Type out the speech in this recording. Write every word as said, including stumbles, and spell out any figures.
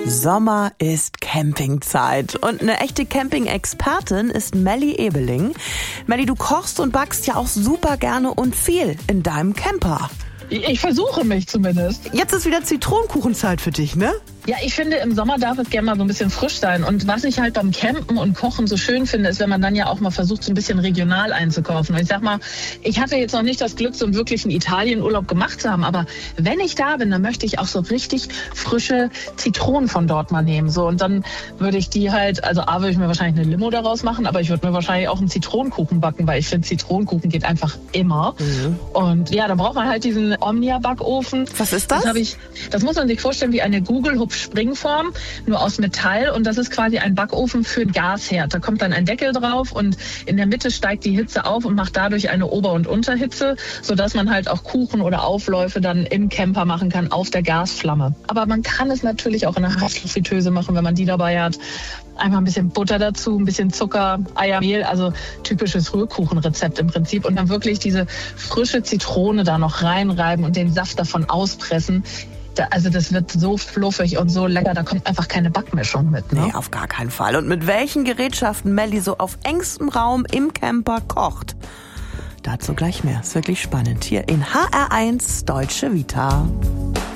Sommer ist Campingzeit und eine echte Camping-Expertin ist Melli Ebeling. Melli, du kochst und backst ja auch super gerne und viel in deinem Camper. Ich versuche mich zumindest. Jetzt ist wieder Zitronenkuchenzeit für dich, ne? Ja, ich finde, im Sommer darf es gerne mal so ein bisschen frisch sein. Und was ich halt beim Campen und Kochen so schön finde, ist, wenn man dann ja auch mal versucht, so ein bisschen regional einzukaufen. Und ich sag mal, ich hatte jetzt noch nicht das Glück, so einen wirklichen Italienurlaub gemacht zu haben. Aber wenn ich da bin, dann möchte ich auch so richtig frische Zitronen von dort mal nehmen. So, und dann würde ich die halt, also A, würde ich mir wahrscheinlich eine Limo daraus machen, aber ich würde mir wahrscheinlich auch einen Zitronenkuchen backen, weil ich finde, Zitronenkuchen geht einfach immer. Mhm. Und ja, dann braucht man halt diesen Omnia-Backofen. Was ist das? Das, habe ich, das muss man sich vorstellen wie eine Google-Hub-Springform, nur aus Metall. Und das ist quasi ein Backofen für einen Gasherd. Da kommt dann ein Deckel drauf und in der Mitte steigt die Hitze auf und macht dadurch eine Ober- und Unterhitze, sodass man halt auch Kuchen oder Aufläufe dann im Camper machen kann auf der Gasflamme. Aber man kann es natürlich auch in einer Heißluftfritteuse machen, wenn man die dabei hat. Einfach ein bisschen Butter dazu, ein bisschen Zucker, Eier, Mehl, also typisches Rührkuchenrezept im Prinzip. Und dann wirklich diese frische Zitrone da noch reinreiben und den Saft davon auspressen. Da, also das wird so fluffig und so lecker, da kommt einfach keine Backmischung mit. Ne? Nee, auf gar keinen Fall. Und mit welchen Gerätschaften Melli so auf engstem Raum im Camper kocht? Dazu gleich mehr. Ist wirklich spannend. Hier in H R eins Deutsche Vita.